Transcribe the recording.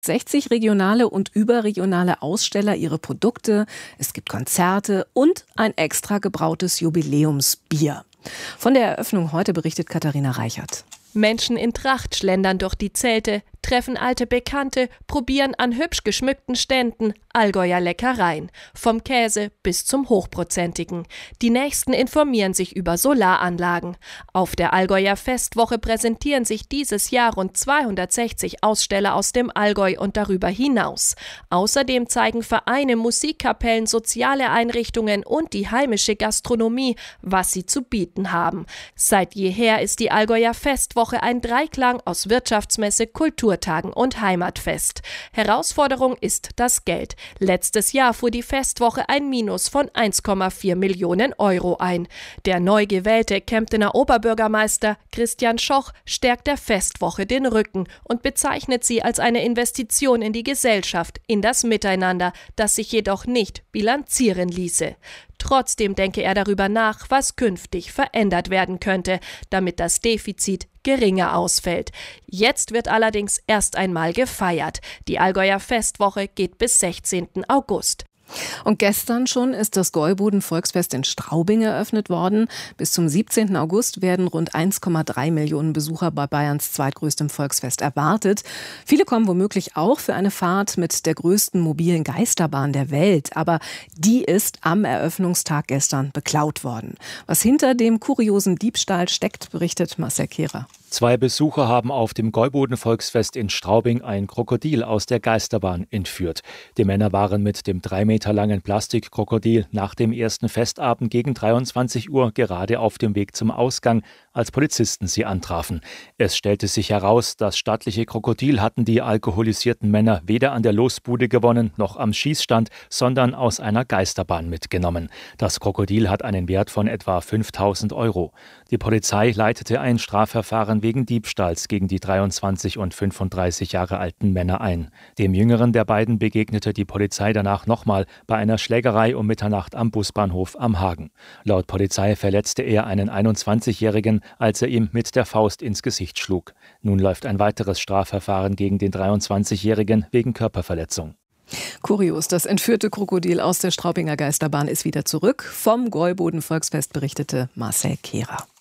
60 regionale und überregionale Aussteller ihre Produkte, es gibt Konzerte und ein extra gebrautes Jubiläumsbier. Von der Eröffnung heute berichtet Katharina Reichert. Menschen in Tracht schlendern durch die Zelte, treffen alte Bekannte, probieren an hübsch geschmückten Ständen Allgäuer Leckereien, vom Käse bis zum Hochprozentigen. Die Nächsten informieren sich über Solaranlagen. Auf der Allgäuer Festwoche präsentieren sich dieses Jahr rund 260 Aussteller aus dem Allgäu und darüber hinaus. Außerdem zeigen Vereine, Musikkapellen, soziale Einrichtungen und die heimische Gastronomie, was sie zu bieten haben. Seit jeher ist die Allgäuer Festwoche ein Dreiklang aus Wirtschaftsmesse, Kulturtagen und Heimatfest. Herausforderung ist das Geld. Letztes Jahr fuhr die Festwoche ein Minus von 1,4 Millionen Euro ein. Der neu gewählte Kemptener Oberbürgermeister Christian Schoch stärkt der Festwoche den Rücken und bezeichnet sie als eine Investition in die Gesellschaft, in das Miteinander, das sich jedoch nicht bilanzieren ließe. Trotzdem denke er darüber nach, was künftig verändert werden könnte, damit das Defizit geringer ausfällt. Jetzt wird allerdings erst einmal gefeiert. Die Allgäuer Festwoche geht bis 16. August. Und gestern schon ist das Gäuboden-Volksfest in Straubing eröffnet worden. Bis zum 17. August werden rund 1,3 Millionen Besucher bei Bayerns zweitgrößtem Volksfest erwartet. Viele kommen womöglich auch für eine Fahrt mit der größten mobilen Geisterbahn der Welt. Aber die ist am Eröffnungstag gestern beklaut worden. Was hinter dem kuriosen Diebstahl steckt, berichtet Marcel Kehrer. 2 Besucher haben auf dem Gäuboden-Volksfest in Straubing ein Krokodil aus der Geisterbahn entführt. Die Männer waren mit dem 3 Meter langen Plastikkrokodil nach dem ersten Festabend gegen 23 Uhr gerade auf dem Weg zum Ausgang, als Polizisten sie antrafen. Es stellte sich heraus, das stattliche Krokodil hatten die alkoholisierten Männer weder an der Losbude gewonnen noch am Schießstand, sondern aus einer Geisterbahn mitgenommen. Das Krokodil hat einen Wert von etwa 5.000 Euro. Die Polizei leitete ein Strafverfahren wegen Diebstahls gegen die 23 und 35 Jahre alten Männer ein. Dem jüngeren der beiden begegnete die Polizei danach nochmal bei einer Schlägerei um Mitternacht am Busbahnhof am Hagen. Laut Polizei verletzte er einen 21-Jährigen, als er ihm mit der Faust ins Gesicht schlug. Nun läuft ein weiteres Strafverfahren gegen den 23-Jährigen wegen Körperverletzung. Kurios, das entführte Krokodil aus der Straubinger Geisterbahn ist wieder zurück. Vom Gäuboden Volksfest berichtete Marcel Kehrer.